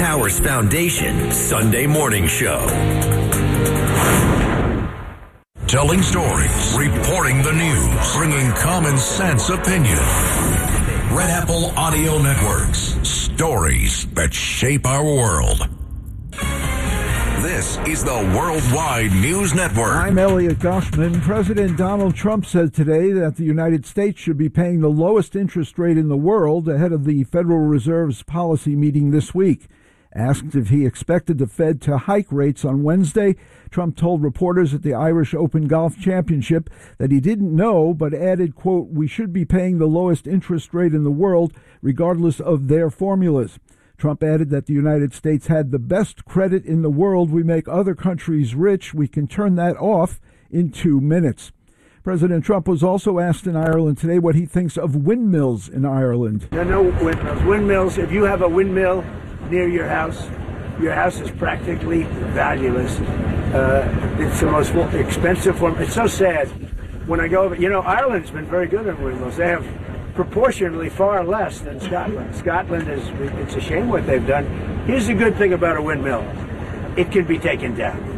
Towers Foundation Sunday Morning Show. Telling stories, reporting the news, bringing common sense opinion. Red Apple Audio Networks. Stories that shape our world. This is the Worldwide News Network. I'm Elliot Goshman. President Donald Trump said today that the United States should be paying the lowest interest rate in the world ahead of the Federal Reserve's policy meeting this week. Asked if he expected the Fed to hike rates on Wednesday, Trump told reporters at the Irish Open Golf Championship that he didn't know, but added, quote, "We should be paying the lowest interest rate in the world, regardless of their formulas." Trump added that the United States had the best credit in the world. We make other countries rich. We can turn that off in 2 minutes. President Trump was also asked in Ireland today what he thinks of windmills in Ireland. No windmills. Windmills, if you have a windmill near your house is practically valueless. It's the most expensive form. It's so sad when I go over. Ireland's been very good on windmills. They have proportionally far less than Scotland. Scotland it's a shame what they've done. Here's the good thing about a windmill. It can be taken down.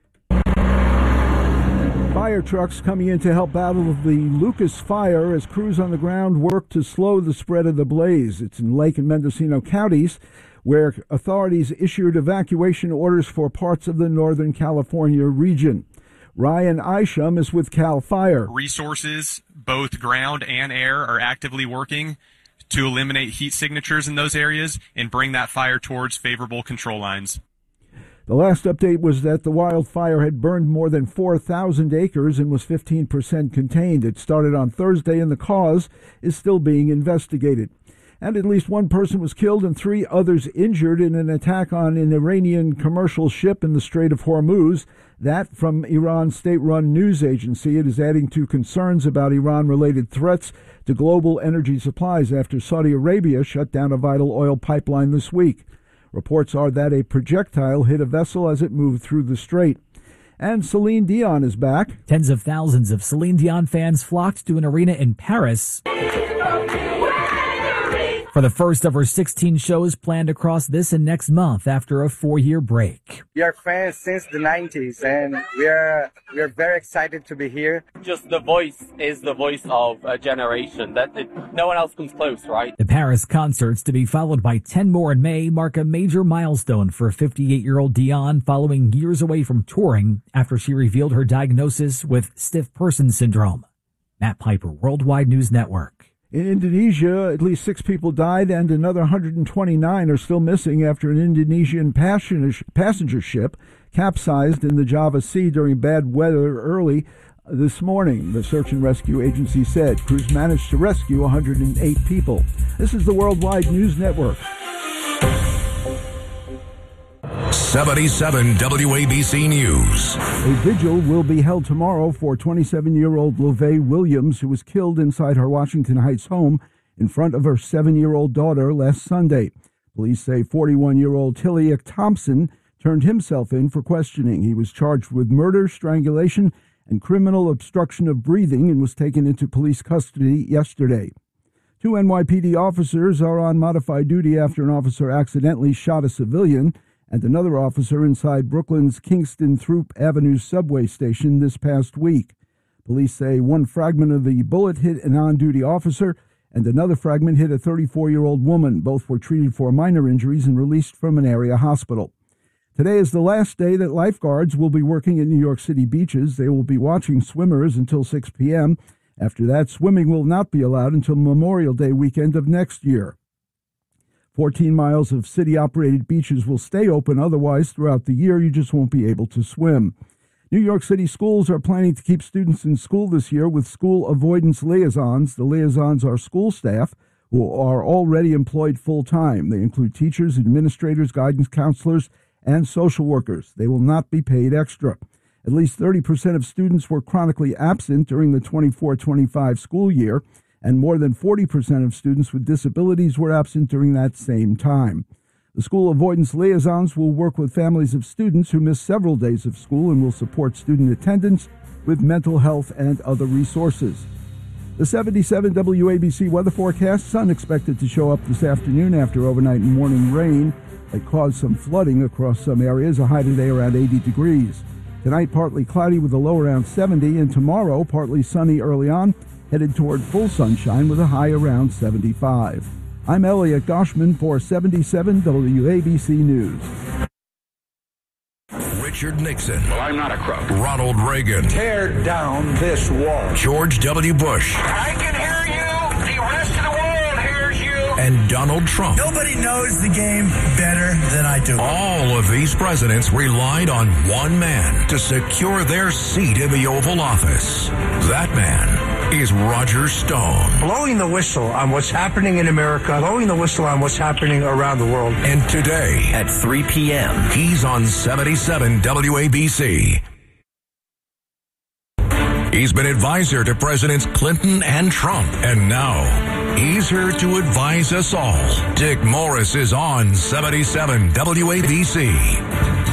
Fire trucks coming in to help battle the Lucas fire as crews on the ground work to slow the spread of the blaze. It's in Lake and Mendocino counties, where authorities issued evacuation orders for parts of the Northern California region. Ryan Isham is with CAL FIRE. Resources, both ground and air, are actively working to eliminate heat signatures in those areas and bring that fire towards favorable control lines. The last update was that the wildfire had burned more than 4,000 acres and was 15% contained. It started on Thursday, and the cause is still being investigated. And at least one person was killed and 3 others injured in an attack on an Iranian commercial ship in the Strait of Hormuz. That from Iran's state-run news agency. It is adding to concerns about Iran-related threats to global energy supplies after Saudi Arabia shut down a vital oil pipeline this week. Reports are that a projectile hit a vessel as it moved through the strait. And Celine Dion is back. Tens of thousands of Celine Dion fans flocked to an arena in Paris for the first of her 16 shows planned across this and next month after a 4-year break. We are fans since the 90s, and we are very excited to be here. Just the voice is the voice of a generation. No one else comes close, right? The Paris concerts, to be followed by 10 more in May, mark a major milestone for 58-year-old Dion following years away from touring after she revealed her diagnosis with stiff person syndrome. Matt Piper, Worldwide News Network. In Indonesia, at least 6 people died and another 129 are still missing after an Indonesian passenger ship capsized in the Java Sea during bad weather early this morning. The search and rescue agency said crews managed to rescue 108 people. This is the Worldwide News Network. 77 WABC News. A vigil will be held tomorrow for 27-year-old LaVey Williams, who was killed inside her Washington Heights home in front of her 7-year-old daughter last Sunday. Police say 41-year-old Tilliak Thompson turned himself in for questioning. He was charged with murder, strangulation, and criminal obstruction of breathing and was taken into police custody yesterday. 2 NYPD officers are on modified duty after an officer accidentally shot a civilian and another officer inside Brooklyn's Kingston Throop Avenue subway station this past week. Police say one fragment of the bullet hit an on-duty officer and another fragment hit a 34-year-old woman. Both were treated for minor injuries and released from an area hospital. Today is the last day that lifeguards will be working at New York City beaches. They will be watching swimmers until 6 p.m. After that, swimming will not be allowed until Memorial Day weekend of next year. 14 miles of city-operated beaches will stay open. Otherwise, throughout the year, you just won't be able to swim. New York City schools are planning to keep students in school this year with school avoidance liaisons. The liaisons are school staff who are already employed full-time. They include teachers, administrators, guidance counselors, and social workers. They will not be paid extra. At least 30% of students were chronically absent during the 24-25 school year, and more than 40% of students with disabilities were absent during that same time. The school avoidance liaisons will work with families of students who miss several days of school and will support student attendance with mental health and other resources. The 77 WABC weather forecast: sun expected to show up this afternoon after overnight and morning rain. that caused some flooding across some areas, a high today around 80 degrees. Tonight, partly cloudy with a low around 70, and tomorrow, partly sunny early on, headed toward full sunshine with a high around 75. I'm Elliot Goshman for 77 WABC News. Richard Nixon. Well, I'm not a crook. Ronald Reagan. Tear down this wall. George W. Bush. I can hear you. The rest of the world hears you. And Donald Trump. Nobody knows the game better than I do. All of these presidents relied on one man to secure their seat in the Oval Office. That man is Roger Stone. Blowing the whistle on what's happening in America, blowing the whistle on what's happening around the world. And today, at 3 p.m., he's on 77 WABC. He's been advisor to Presidents Clinton and Trump, and now he's here to advise us all. Dick Morris is on 77 WABC.